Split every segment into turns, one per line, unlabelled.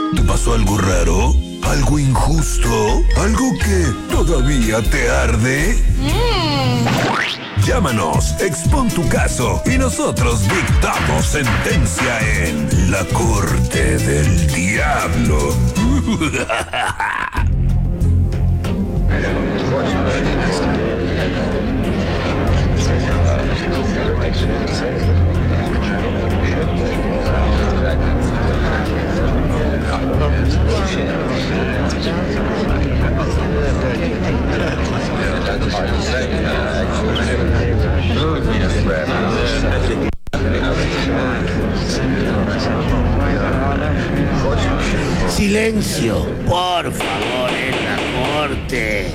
¿Te pasó algo raro? ¿Algo injusto? ¿Algo que todavía te arde? Llámanos, expon tu caso y nosotros dictamos sentencia en la Corte del Diablo.
Silencio, por favor, en la corte.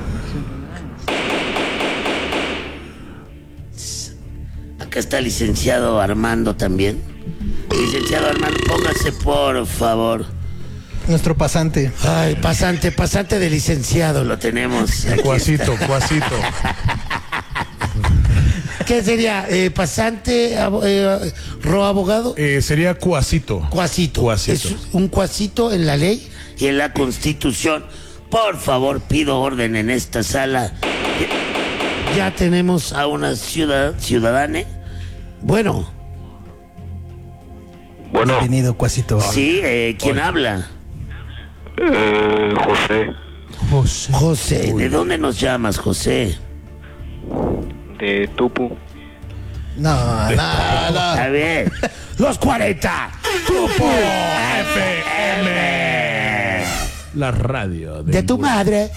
Acá está el licenciado Armando también. Licenciado Armando, póngase por favor.
Nuestro pasante.
Ay, pasante de licenciado lo tenemos.
Cuasito.
¿Qué sería? ¿Pasante, abogado?
Sería cuasito.
Cuasito. Es un cuasito en la ley y en la Constitución. Por favor, pido orden en esta sala. Ya tenemos a una ciudadana. Bueno.
Bienvenido, cuasito.
Sí, ¿quién habla? José, ¿de dónde nos llamas, José?
De Tupu.
No.
A ver, los 40. Tupu FM.
La radio
De tu madre.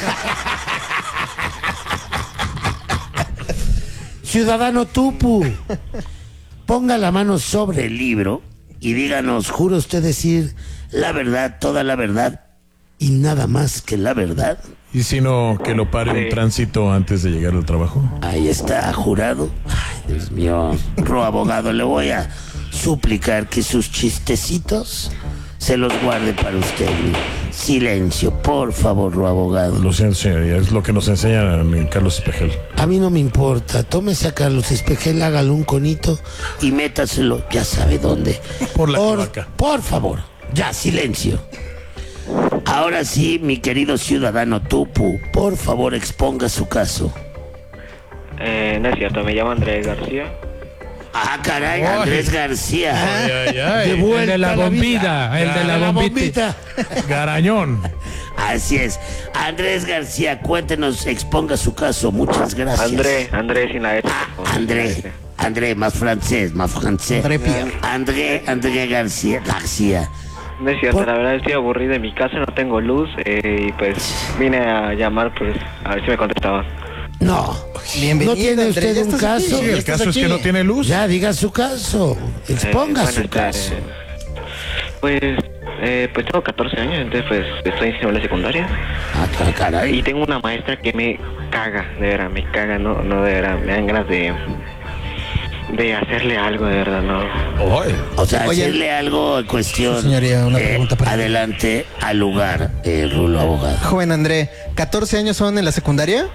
Ciudadano Tupu, ponga la mano sobre el libro y díganos, ¿jura usted decir la verdad, toda la verdad y nada más que la verdad?
¿Y si no, que lo pare un tránsito antes de llegar al trabajo?
Ahí está, jurado. Ay, Dios mío. Abogado, le voy a suplicar que sus chistecitos se los guarde para usted. Silencio, por favor, abogado.
Lo siento, señoría, es lo que nos enseña Carlos Espejel.
A mí no me importa. Tómese a Carlos Espejel, hágalo un conito y métaselo, ya sabe dónde.
Por la cloaca.
Por favor, ya, silencio. Ahora sí, mi querido ciudadano Tupu, por favor exponga su caso.
No es cierto, me llamo Andrés García.
Ah, caray, Andrés García.
De
vuelta
el de la
a la
bombita,
vida.
el de la bombita.
Garañón.
Así es. Andrés García, cuéntenos, exponga su caso. Muchas gracias.
André sin la S.
André, más francés.
André Pierre.
André García.
No es cierto, la verdad estoy aburrido en mi casa, no tengo luz y pues vine a llamar pues a ver si me contestaban.
No.
Bienvenido,
¿No tiene
Andrés,
usted
ya
un
estás aquí.
caso?
Sí, el caso es que no tiene luz.
Ya, diga su caso. Exponga
Bueno,
su caso.
Pues tengo 14 años, entonces pues estoy en la secundaria.
Ah, caray.
Y tengo una maestra que me caga, de verdad, me caga, no de verdad, me dan ganas de hacerle algo, de verdad, no.
O sea,
Oye,
hacerle algo en cuestión.
señoría, una pregunta para
adelante, al lugar, Rulo abogado.
Joven André, ¿14 años son en la secundaria?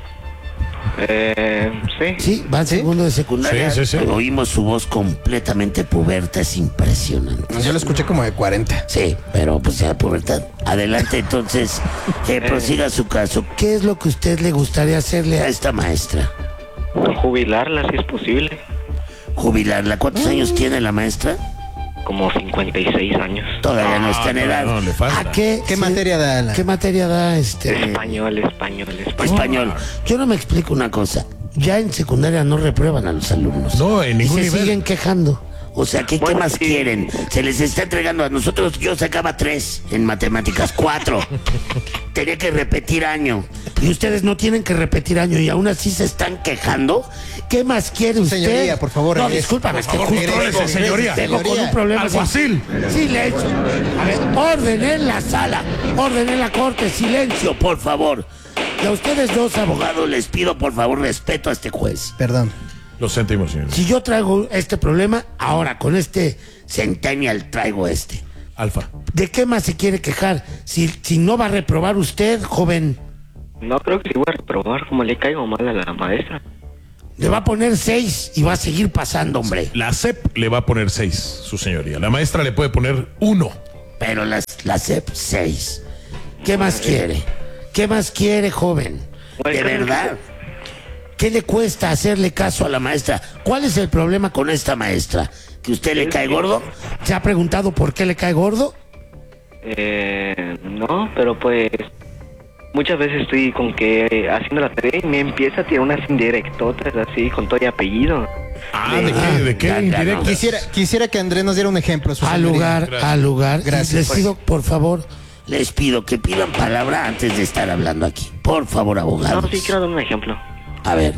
Sí.
Sí, va en segundo de secundaria.
Sí.
Oímos su voz completamente puberta, es impresionante.
Yo lo escuché como de 40.
Sí, pero pues ya pubertad. Adelante, entonces, prosiga su caso. ¿Qué es lo que usted le gustaría hacerle a esta maestra?
Jubilarla si es posible.
Jubilarla. ¿Cuántos años tiene la maestra?
Como 56 años.
Todavía no está en edad.
no, le falta.
¿A qué
materia da?
¿Qué materia da
Español.
Español. Yo no me explico una cosa. Ya en secundaria no reprueban a los alumnos.
No, en ningún
y se
nivel.
siguen quejando. O sea, ¿qué
Bueno,
más
sí.
quieren? Se les está entregando a nosotros. Yo sacaba 3 en matemáticas, 4. Tenía que repetir año. Y ustedes no tienen que repetir año y aún así se están quejando. ¿Qué más quiere usted?
Señoría, por favor,
No,
regrese.
discúlpame, es que
Por favor,
justo
regrese,
señoría.
vengo con un problema.
Alguacil.
Silencio. A ver, orden en la sala. Orden en la corte. Silencio, por favor. Y a ustedes dos abogados les pido, por favor, respeto a este juez.
Perdón.
Lo sentimos, señor.
Si yo traigo este problema, ahora con este Centennial traigo este.
Alfa.
¿De qué más se quiere quejar? Si no va a reprobar usted, joven,
No creo que sí voy a reprobar, como le caigo mal a la maestra.
le va a poner 6 y va a seguir pasando, hombre.
La SEP le va a poner 6, su señoría. La maestra le puede poner 1.
Pero la SEP 6. ¿Qué más quiere? ¿Qué más quiere, joven? De verdad. ¿Qué le cuesta hacerle caso a la maestra? ¿Cuál es el problema con esta maestra? ¿Que usted le cae gordo? ¿Se ha preguntado por qué le cae gordo?
No, pero pues muchas veces estoy con que haciendo la tarea y me empieza a tirar unas indirectotas así con todo y apellido.
¿De qué?
Ya,
Indirectas.
no.
Quisiera que Andrés nos diera un ejemplo. su
Al
señoría.
lugar.
Gracias.
Les pido, por favor, les pido que pidan palabra antes de estar hablando aquí. Por favor, abogados.
No, sí, quiero dar un ejemplo.
A ver.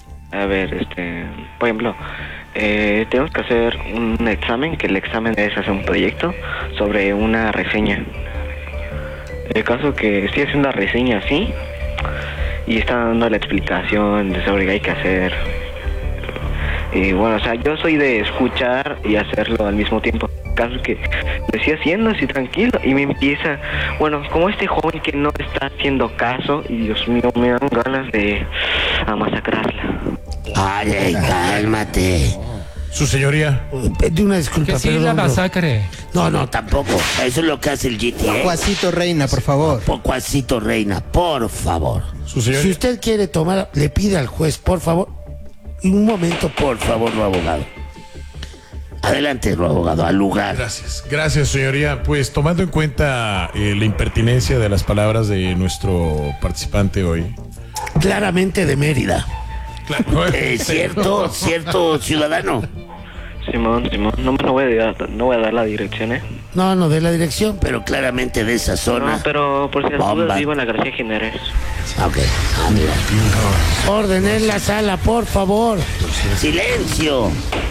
Por ejemplo, tenemos que hacer un examen, que el examen es hacer un proyecto sobre una reseña. El caso que estoy haciendo la reseña así, y está dando la explicación de sobre qué hay que hacer. Y bueno, o sea, yo soy de escuchar y hacerlo al mismo tiempo. El caso que lo estoy haciendo así tranquilo y me empieza, bueno, como este joven que no está haciendo caso, y Dios mío, me dan ganas de masacrarla.
Ay, cálmate.
Su señoría.
De una disculpa,
Que sí,
perdón,
la
bro.
masacre.
No, tampoco. Eso es lo que hace el GT,
Juacito Reina, por favor.
Pocuacito Reina, por favor.
Su señoría.
Si usted quiere tomar, le pide al juez, por favor. Un momento, por favor, no abogado. Adelante, no abogado, al lugar.
Gracias, señoría. Pues tomando en cuenta la impertinencia de las palabras de nuestro participante hoy.
Claramente de Mérida.
Claro.
Cierto, ciudadano.
Simón, no voy a dar la dirección,
No de la dirección, pero claramente de esa zona.
No, pero por si las
Bomba.
dudas vivo en la García Jiménez.
Ok, mira. Orden en la sala, por favor. Silencio.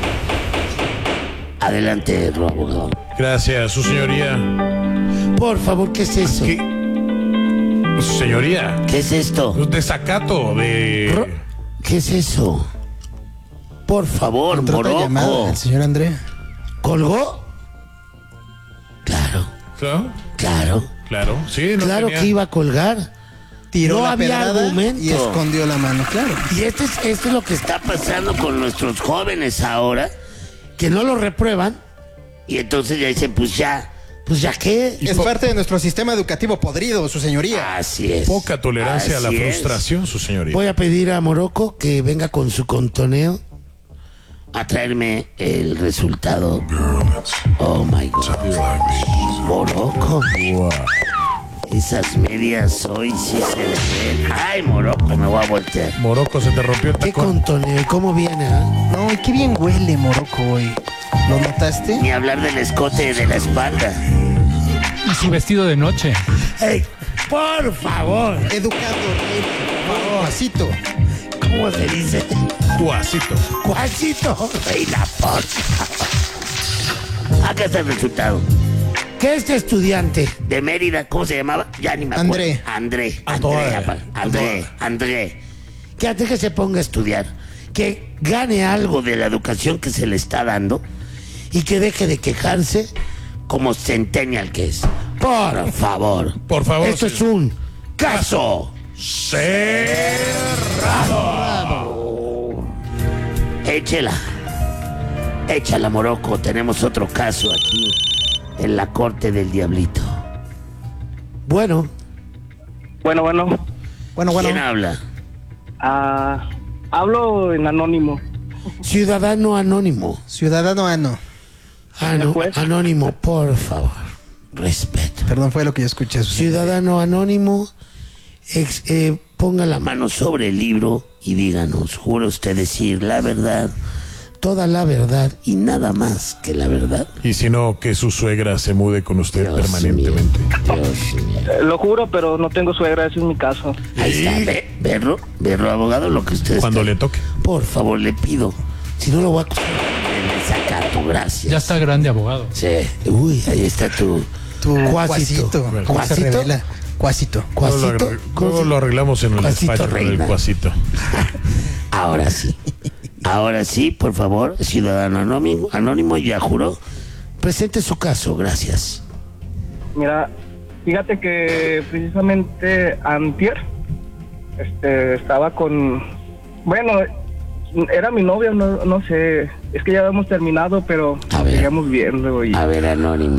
Adelante, abogado.
Gracias, su señoría.
Por favor, ¿qué es eso?
Su señoría.
¿Qué es esto?
Un desacato de...
¿Qué es eso? Por favor,
Entró otra llamada,
Morocco.
el señor Andrés.
¿Colgó? Claro.
Claro. Sí, no
Claro
tenía-
que iba a colgar.
Tiró
No
la
había
pedrada
argumento.
y escondió la mano, claro.
Y esto es lo que está pasando con nuestros jóvenes ahora, que no lo reprueban, y entonces ya dicen, pues ya qué.
Es parte de nuestro sistema educativo podrido, su señoría.
Así es.
Poca tolerancia a la
Así es.
frustración, su señoría.
Voy a pedir a Morocco que venga con su contoneo a traerme el resultado. Oh my God. Morocco. Esas medias hoy sí se le ven. Ay, Morocco, me voy a voltear.
Morocco, se te rompió el
¿Qué
tacón.
contoneo? ¿Y cómo viene?
No, y qué bien huele Morocco hoy. ¿Lo notaste?
Ni hablar del escote de la espalda.
Y su vestido de noche.
¡Ey! ¡Por favor!
Educado, Juacito.
¿Cómo se dice?
Cuasito.
¡Cuasito! ¡Reina, por favor! Acá está el resultado. Que este estudiante de Mérida, ¿cómo se llamaba? Ya ni me acuerdo. André. Que antes que se ponga a estudiar, que gane algo de la educación que se le está dando y que deje de quejarse como centennial que es. Por favor.
Por favor,
Esto es
señor.
un caso
cerrado.
Échala, Morocco. Tenemos otro caso aquí en la corte del diablito. Bueno,
Bueno.
¿quién habla?
Hablo en anónimo.
Ciudadano anónimo.
Ciudadano Ano.
juez?
Anónimo, por favor. Respeto.
Perdón, fue lo que yo escuché. su señoría.
Ciudadano anónimo, ponga la mano sobre el libro y díganos, ¿jura usted decir la verdad, toda la verdad y nada más que la verdad?
Y si no, que su suegra se mude con usted
Dios
permanentemente.
mío, Dios mío.
Lo juro, pero no tengo suegra, ese es mi caso.
Ahí está, verlo, abogado, lo que usted
Cuando
está-
le toque.
Por favor, le pido. Si no lo voy a acusar de desacato, gracias.
Ya está grande, abogado.
Sí. Uy, ahí está tu
Cuasito. ¿Cómo se
¿Cuasito?
revela? Cuasito.
¿Cuasito?
Luego lo arreglamos en el
Cuasito
despacho con el
Reina.
cuasito.
Ahora sí, por favor, ciudadano anónimo, ya juró. Presente su caso, gracias.
Mira, fíjate que precisamente antier, estaba con, bueno, era mi novia, no sé, es que ya habíamos terminado, pero
A ver.
seguíamos viendo y
A ver, anónimo,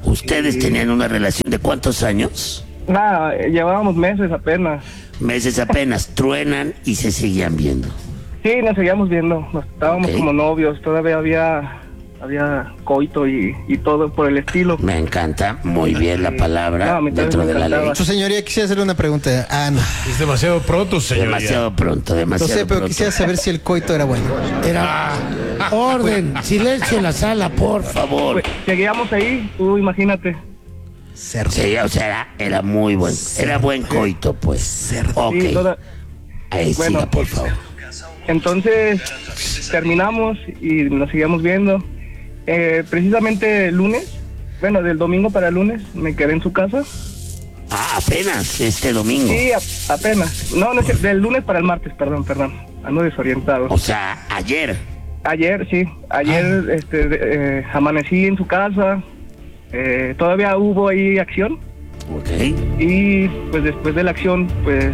¿Ustedes tenían una relación de cuántos años?
Nada, llevábamos meses apenas.
Meses apenas, truenan y se seguían viendo.
Sí, nos seguíamos viendo, nos estábamos
Ok.
como novios, todavía había coito y todo por el estilo.
Me encanta muy bien la palabra
No, a mí también
dentro
me
de la ley.
encantaba.
Su señoría, quisiera hacerle una pregunta a Ana.
Es demasiado pronto, señoría.
Demasiado pronto,
No
demasiado
sé, pero
pronto.
quisiera saber si el coito era bueno.
Era orden, silencio en la sala, por favor.
Pues, seguíamos ahí, tú imagínate.
Cerdo.
Sí, o sea, era muy buen, era buen coito, pues. Ok,
Sí,
ahí
bueno.
siga, por favor.
Entonces terminamos y nos seguíamos viendo. Precisamente el lunes, bueno, del domingo para el lunes, me quedé en su casa.
Ah, apenas este domingo.
Sí, apenas. No, es del lunes para el martes, perdón. Ando desorientado.
O sea, ayer.
Ayer, sí. Ayer amanecí en su casa. Todavía hubo ahí acción.
Ok.
Y pues después de la acción, pues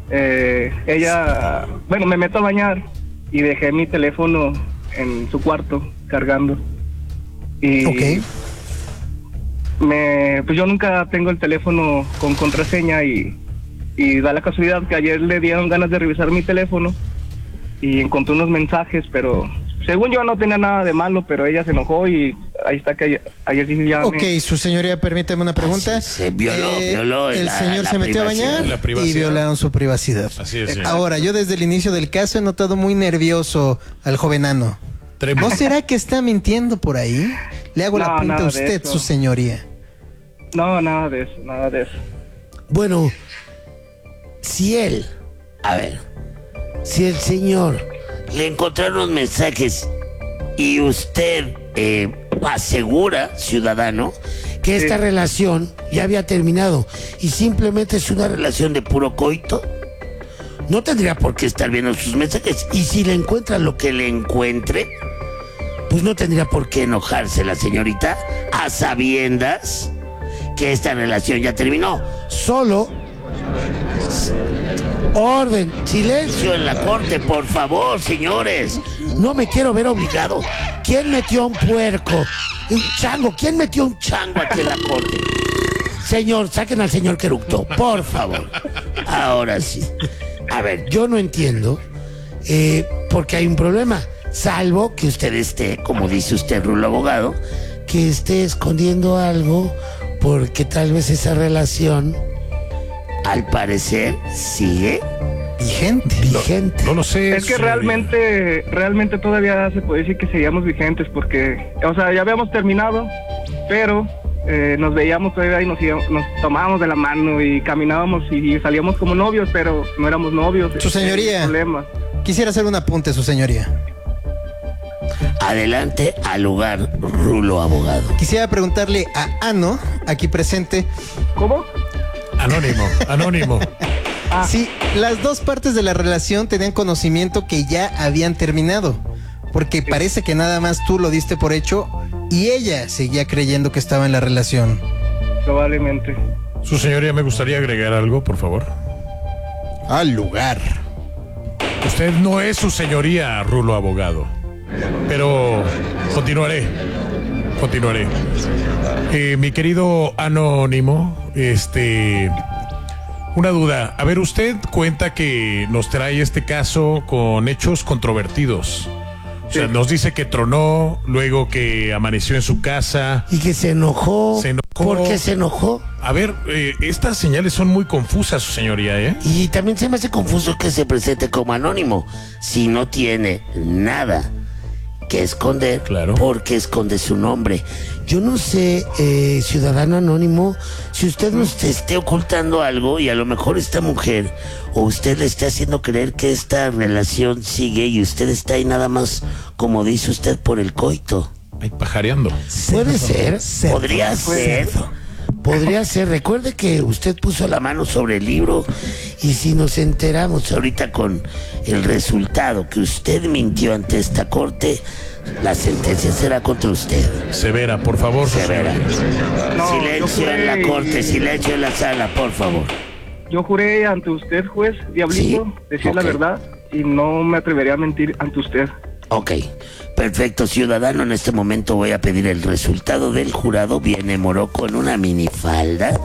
ella, bueno, me meto a bañar y dejé mi teléfono en su cuarto cargando. Y
Ok.
pues yo nunca tengo el teléfono con contraseña y da la casualidad que ayer le dieron ganas de revisar mi teléfono y encontré unos mensajes, pero según yo no tenía nada de malo, pero ella se enojó y ahí está que ayer sí ya
Ok, su señoría, permítame una pregunta.
Ah, sí, se violó
El
la-
señor
la
se metió a
privacidad.
bañar
La privacidad.
y violaron su privacidad.
Así es, señor.
Ahora, yo desde el inicio del caso he notado muy nervioso al jovenano. ¿No será que está mintiendo por ahí? Le hago la
No,
pregunta a
nada de
usted,
eso.
su señoría.
No, nada de eso.
Bueno, si el señor le encontraron los mensajes y usted asegura, ciudadano, que esta
Sí.
relación ya había terminado y simplemente es una relación de puro coito, no tendría por qué estar viendo sus mensajes. Y si le encuentra lo que le encuentre, pues no tendría por qué enojarse la señorita a sabiendas que esta relación ya terminó. Solo orden, silencio en la corte, por favor, señores. No me quiero ver obligado. ¿Quién metió a un puerco? Un chango. ¿Quién metió un chango aquí en la corte? Señor, saquen al señor Queructo, por favor. Ahora sí. A ver, yo no entiendo porque hay un problema. Salvo que usted esté, como dice usted, Rulo Abogado, que esté escondiendo algo porque tal vez esa relación, al parecer, sigue vigente.
No lo sé.
Es que
señoría.
realmente todavía se puede decir que seguíamos vigentes porque, o sea, ya habíamos terminado, pero nos veíamos todavía y nos tomábamos de la mano y caminábamos y salíamos como novios, pero no éramos novios.
Su señoría.
Problema.
Quisiera hacer un apunte, su señoría.
Adelante al lugar, Rulo Abogado.
Quisiera preguntarle a Ano, aquí presente,
¿Cómo?
Anónimo.
si las dos partes de la relación tenían conocimiento que ya habían terminado. Porque parece que nada más tú lo diste por hecho y ella seguía creyendo que estaba en la relación.
Probablemente.
Su señoría, me gustaría agregar algo, por favor.
Al lugar.
Usted no es su señoría, Rulo Abogado. Pero continuaré. Mi querido Anónimo, una duda. A ver, usted cuenta que nos trae este caso con hechos controvertidos. O sea,
Sí.
nos dice que tronó, luego que amaneció en su casa.
Y que se enojó.
Se enojó.
¿Por qué se enojó?
A ver, estas señales son muy confusas, su señoría, ¿eh?
Y también se me hace confuso que se presente como anónimo si no tiene nada que esconder.
Claro.
Porque esconde su nombre. Yo no sé, ciudadano anónimo, si usted nos esté ocultando algo y a lo mejor esta mujer o usted le está haciendo creer que esta relación sigue y usted está ahí nada más, como dice usted, por el coito.
Ay, pajareando.
Puede ser, podría ser. Podría ser. Recuerde que usted puso la mano sobre el libro y si nos enteramos ahorita con el resultado que usted mintió ante esta corte, la sentencia será contra usted.
Severa, por favor, su
Severa.
señoría.
No,
Silencio
yo
en la
juré
corte,
y-
silencio en la sala, por favor.
Yo juré ante usted, juez Diablito,
Sí,
decir
ok.
la verdad y no me atrevería a mentir ante usted.
Ok, perfecto, ciudadano. En este momento voy a pedir el resultado del jurado. Viene Morocco en una minifalda.